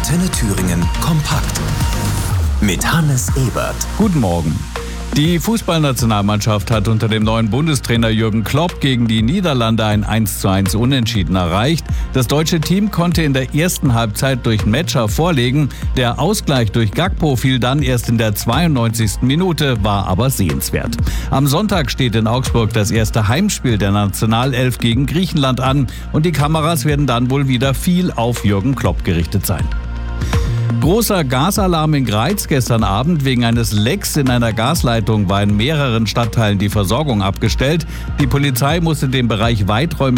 Antenne Thüringen kompakt. Mit Hannes Ebert. Guten Morgen. Die Fußballnationalmannschaft hat unter dem neuen Bundestrainer Jürgen Klopp gegen die Niederlande ein 1:1 Unentschieden erreicht. Das deutsche Team konnte in der ersten Halbzeit durch Metscher vorlegen. Der Ausgleich durch Gakpo fiel dann erst in der 92. Minute, war aber sehenswert. Am Sonntag steht in Augsburg das erste Heimspiel der Nationalelf gegen Griechenland an und die Kameras werden dann wohl wieder viel auf Jürgen Klopp gerichtet sein. Großer Gasalarm in Greiz gestern Abend. Wegen eines Lecks in einer Gasleitung war in mehreren Stadtteilen die Versorgung abgestellt. Die Polizei musste den Bereich weiträumig